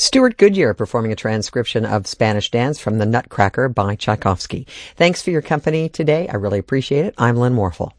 Stuart Goodyear performing a transcription of Spanish Dance from The Nutcracker by Tchaikovsky. Thanks for your company today. I really appreciate it. I'm Lynn Morphle.